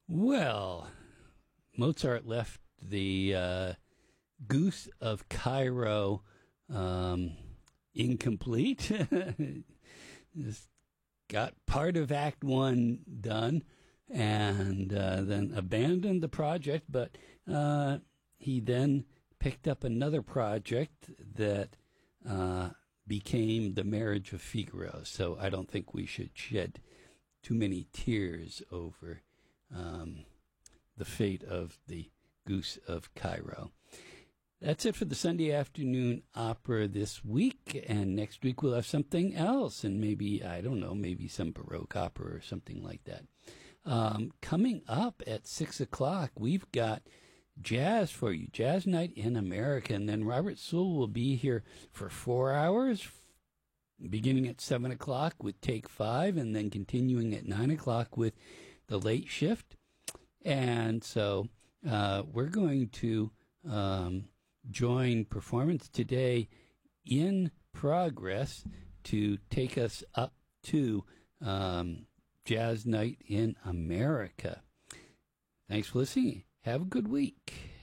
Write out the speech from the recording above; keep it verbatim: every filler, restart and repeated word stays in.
Well, Mozart left the uh, Goose of Cairo um, incomplete. Just got part of Act One done, and uh, then abandoned the project. But uh, he then picked up another project that uh, became The Marriage of Figaro. So I don't think we should shed too many tears over um, the fate of the Goose of Cairo. That's it for the Sunday afternoon opera this week, and next week we'll have something else, and maybe, I don't know, maybe some Baroque opera or something like that. Um, coming up at six o'clock, we've got jazz for you, Jazz Night in America, and then Robert Sewell will be here for four hours, beginning at seven o'clock with Take Five, and then continuing at nine o'clock with The Late Shift. And so uh, we're going to um, join Performance Today in Progress to take us up to um, Jazz Night in America. Thanks for listening. Have a good week.